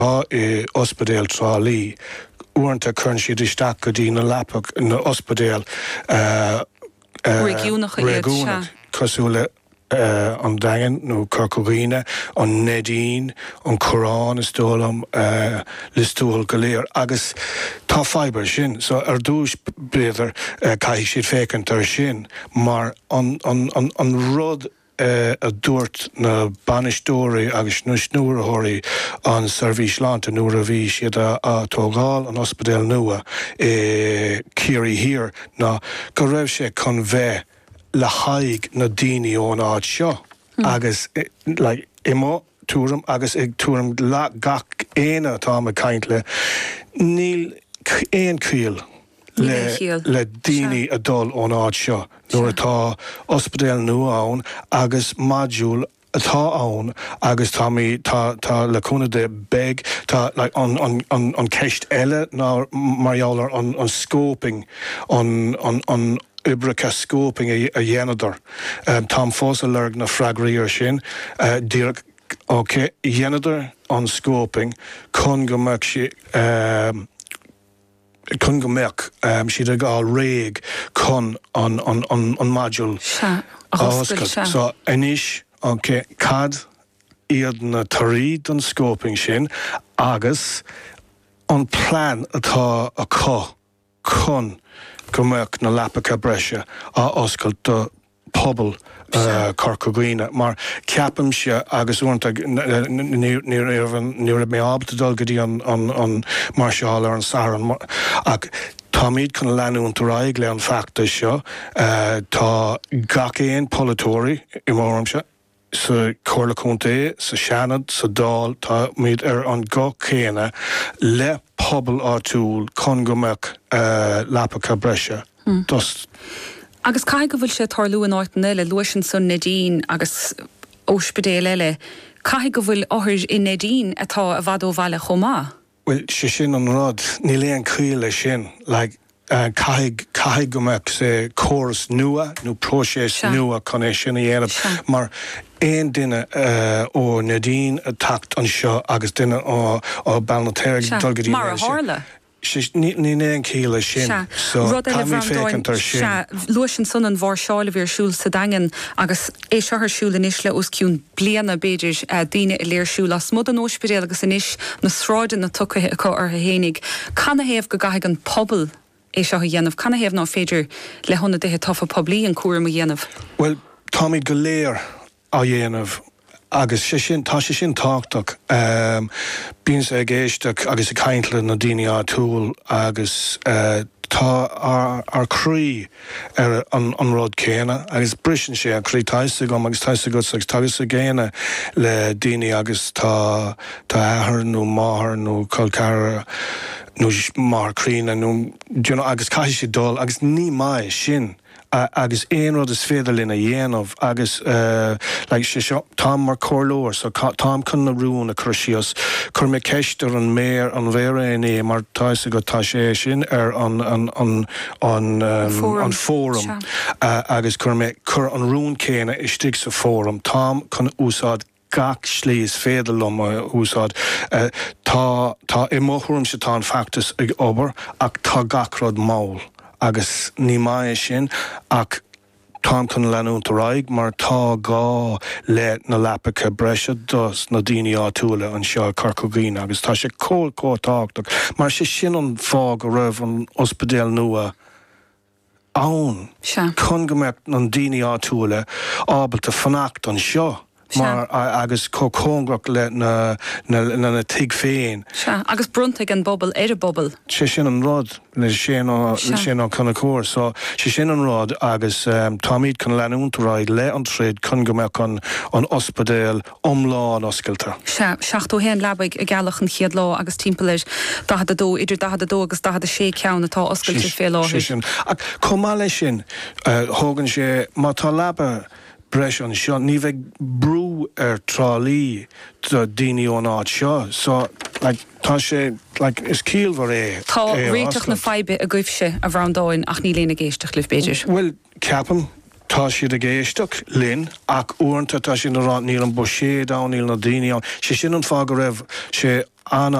ospedéal Tralee uanta chun siad isteach go dtí na lapach na ospedéal Réigiúnach cosúla an dagan nó Corcogine, an Nadine, an Corán is dólam listúil go léir agus tá fiber sin, so dúis bréidir caithigh siad fécant ar sin, mar an rud a dúirt na banistóirí agus na snúrathirí an Service Lánta nuair a bhí siad a tógáil an ospedéal nua Ciarí hir ná go raibh sé chun bheith le haig na daoine ón áit seo agus imó túram agus ag túram gach éine atá a caint le níl éon cíal le daoine a dul ón áit seo nuair atá ospedéal nua ann agus modúil atá ann agus tá le cúna de beg tá an ceist eile ná margheallar an scoping an Ibrica scoping a dhéanadar. Tá fós a lerg na freagraí sin, díreach dhéanadar an scoping chun go mbeadh siad a gáil réig chun an modúil oscail. So inis cad iad na tarí don scoping sin agus an plán atá a chun go mbeadh na lapacha breise a oscail do pobl Corcogine, mar ceapam se agus uanta níor mé ábta dul go dtí an marseáil ar an saran ach tá míad chun leanúnta raig le an feachta seo tá gach éon polatóirí I mórmse sa Corlacúnta sa Seanad, sa Dáil, tá míad ar an gach chéine le pobl áitiúil chun go mbeadh lapacha breise. Agus cai go bhfuil sé tarlú an áitan eile luasin san Nadine agus ospedéal eile, cai go bhfuil áthir in Nadine atá a bhadó bhaile chomá? Well, sé sin an rud, ní léon cíle sin, cai go mbeadh sé córas nua, nó prósés nua chun é sin a dhéanamh, mar éon duine ó Nadine a tacht an seo agus duine ó Balnatéir dul go dtí mar a hála. Ní éon cíle sin, so caimí fécant ar sin. Luasin son an bhar seála bhíar siúil sa dagan agus é seothar siúil inis le os ciún bliana beidir daoine I léir siúil as mud an ospedéal agus inis na sráide na tucathe acu ar a hénig. Canna héamh go gaithigh an pobl é seo a dhéanamh, canna héamh ná féidir le honna dithe tofa poblí an cuair a dhéanamh? Well, tá míad go léir a dhéanamh agus tá sé sin táchtach bíonn sé géisteach agus I caintle na daoine áitiúil agus tá ar crí ar an rud céine agus brisin sé a crí taise gom agus taise go tagus a géine le daoine agus tá áthar nó máthair nó colcara nó mar crína nó agus caiisi sé dul agus ní mai sin agus éon rud is féidir lena dhéanamh agus sé seo tám mar cóirlóir so tám chun na rún a cruisios chur mé ceistar an méir an bhéir mar taise go tá sé sin ar an fórum agus chur an rún céine istigh sa fórum tám chun úsáid gach slís féidirlum úsáid tá I mthúm se tá an feachtas ag obair ach tá gachrod máil agus ní mai sin ach tám chun leanúnta raig mar tá gá le na lapacha breise dos na daoine áitiúla an seo Corcogine agus tá sé cótáchtach mar sé sin an fá go raibh an ospedéal nua ann chun go mbeadh an daoine áitiúla ábalta fanacht an seo mar agus cócóngrach le na tig féin. Agus bruntaigh an bobbal ar a bobbal. Sé sin an rud le sin á chuna cóir, so sé sin an rud agus tá míad chun leanúnta raig le an tréad chun go mbeadh an ospedéal omláin oscailta. Seachtó héan lebaigh a gealach an chiad lá agus timpplair idir 10 agus 10 ceann atá oscailte fé láthir. Sin comá lei sin thógann sé má tá leba breis an seo ní bheith brú ar Tralee do daoine ón áit seo, so tá sé is cíalmhar é. Tá réiteach na feibe a gcuimhse a bhrandáin ach ní léna géisteach libh beidir. Well, ceapam tá siad a géisteach linn ach uanta tá sin níl an buséad níl na daoine sé sin an fá go raibh sé anna